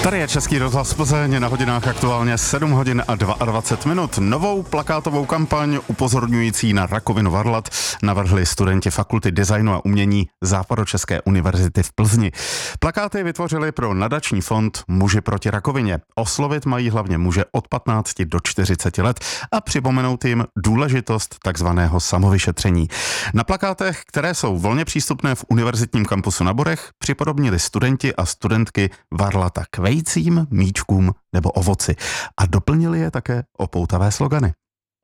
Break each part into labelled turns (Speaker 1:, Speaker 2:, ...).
Speaker 1: Tady je Český rozhlas Plzeň, na hodinách aktuálně 7 hodin a 22 minut. Novou plakátovou kampaň upozorňující na rakovinu varlat navrhli studenti Fakulty designu a umění Západočeské univerzity v Plzni. Plakáty vytvořili pro nadační fond Muži proti rakovině. Oslovit mají hlavně muže od 15 do 40 let a připomenout jim důležitost takzvaného samovyšetření. Na plakátech, které jsou volně přístupné v univerzitním kampusu na Borech, připodobnili studenti a studentky varlata k vejcím, míčkům nebo ovoci a doplnili je také o poutavé slogany.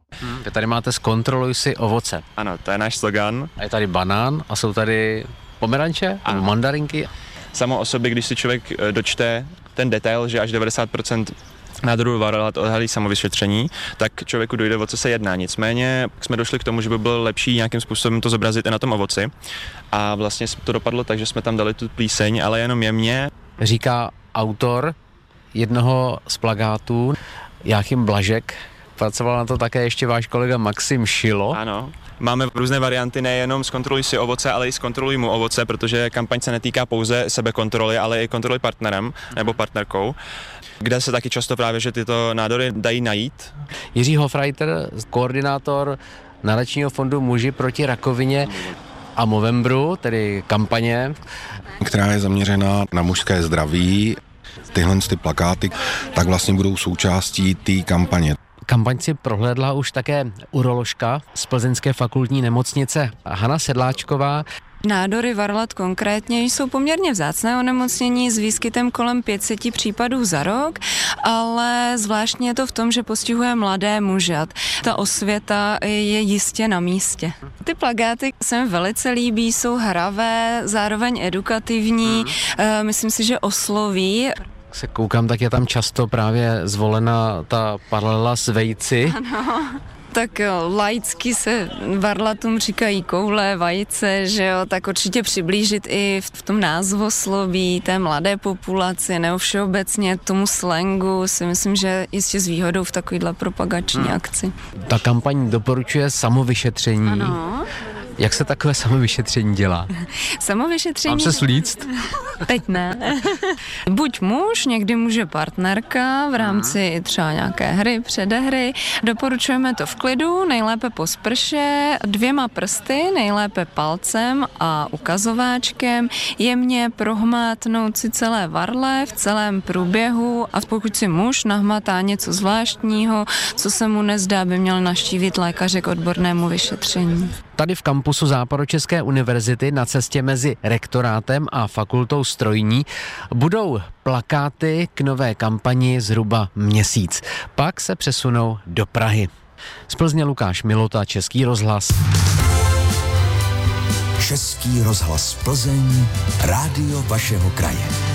Speaker 2: Vy tady máte zkontroluj si ovoce.
Speaker 3: Ano, to je náš slogan.
Speaker 2: A je tady banán a jsou tady pomeranče a mandarinky.
Speaker 3: Samo o sobě, když si člověk dočte ten detail, že až 90% nádorů varlat odhalí samovyšetření, tak člověku dojde, o co se jedná. Nicméně jsme došli k tomu, že by bylo lepší nějakým způsobem to zobrazit i na tom ovoci. A vlastně to dopadlo tak, že jsme tam dali tu plíseň, ale jenom jemně.
Speaker 2: Říká autor jednoho z plakátů, Jáchym Blažek. Pracoval na to také ještě váš kolega Maxim Šilo.
Speaker 3: Ano. Máme různé varianty, nejenom zkontroluj si ovoce, ale i zkontroluj mu ovoce, protože kampaň se netýká pouze sebekontroly, ale i kontroly partnerem nebo partnerkou, kde se taky často právě, že tyto nádory dají najít.
Speaker 2: Jiří Hofreiter, koordinátor nadačního fondu Muži proti rakovině a Movembru, tedy kampaně,
Speaker 4: která je zaměřená na mužské zdraví. Tyhle plakáty tak vlastně budou součástí té kampaně.
Speaker 2: Kampaň si prohlédla už také uroložka z Plzeňské fakultní nemocnice Hana Sedláčková.
Speaker 5: Nádory varlat konkrétně jsou poměrně vzácné onemocnění s výskytem kolem 500 případů za rok, ale zvláštně je to v tom, že postihuje mladé muže. Ta osvěta je jistě na místě. Ty plakáty se mi velice líbí, jsou hravé, zároveň edukativní, myslím si, že osloví.
Speaker 2: Se koukám, tak je tam často právě zvolena ta paralela s vejci.
Speaker 5: Ano. Tak jo, laicky se varlatům říkají koule, vajce, že jo, tak určitě přiblížit i v tom názvosloví té mladé populaci, nebo všeobecně tomu slangu, si myslím, že jistě s výhodou v takovýhle propagační akci.
Speaker 2: Ta kampaň doporučuje samovyšetření.
Speaker 5: Ano.
Speaker 2: Jak se takové samovyšetření dělá?
Speaker 5: Samovyšetření...
Speaker 2: Mám se slíct?
Speaker 5: Teď ne. Buď muž, někdy může partnerka v rámci třeba nějaké hry, předehry. Doporučujeme to v klidu, nejlépe po sprše, 2 prsty, nejlépe palcem a ukazováčkem, jemně prohmátnout si celé varle v celém průběhu a pokud si muž nahmatá něco zvláštního, co se mu nezdá, by měl navštívit lékaře k odbornému vyšetření.
Speaker 2: Tady v kampusu Západočeské univerzity na cestě mezi rektorátem a fakultou strojní budou plakáty k nové kampani zhruba měsíc. Pak se přesunou do Prahy. Z Plzně Lukáš Milota, Český rozhlas.
Speaker 6: Český rozhlas Plzeň, rádio vašeho kraje.